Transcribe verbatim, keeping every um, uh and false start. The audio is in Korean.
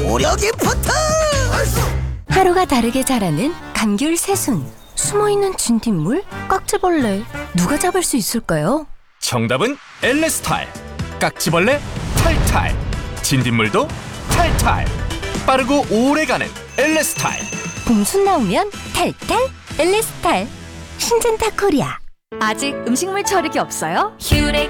오력이 붙어. 하루가 다르게 자라는 감귤 새순. 숨어있는 진딧물? 깍지벌레. 누가 잡을 수 있을까요? 정답은 엘레스탈. 깍지벌레 탈탈, 진딧물도 탈탈. 빠르고 오래가는 엘레스탈. 봄순 나오면 탈탈 엘레스탈. 신젠타 코리아. 아직 음식물 처리기 없어요? 휴레